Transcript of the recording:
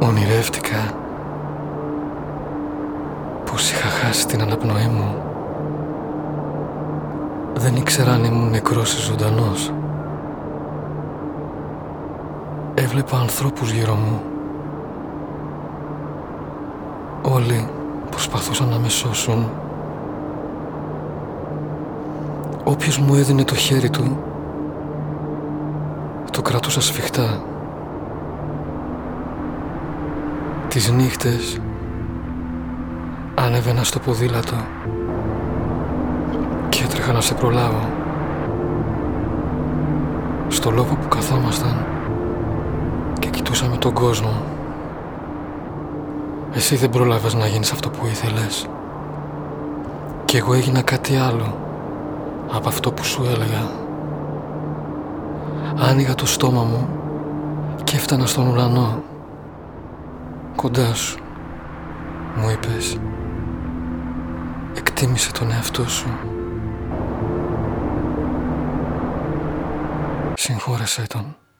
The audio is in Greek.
Ονειρεύτηκα πως είχα χάσει την αναπνοή μου. Δεν ήξερα αν ήμουν νεκρός ή ζωντανός. Έβλεπα ανθρώπους γύρω μου. Όλοι προσπαθούσαν να με σώσουν. Όποιος μου έδινε το χέρι του, το κρατούσα σφιχτά. Τις νύχτες ανέβαινα στο ποδήλατο και έτρεχα να σε προλάβω. Στο λόφο που καθόμασταν και κοιτούσαμε τον κόσμο. Εσύ δεν πρόλαβες να γίνεις αυτό που ήθελες και εγώ έγινα κάτι άλλο από αυτό που σου έλεγα. Άνοιγα το στόμα μου και έφτανα στον ουρανό. Κοντά σου, μου είπες, εκτίμησε τον εαυτό σου. Συγχώρεσέ τον.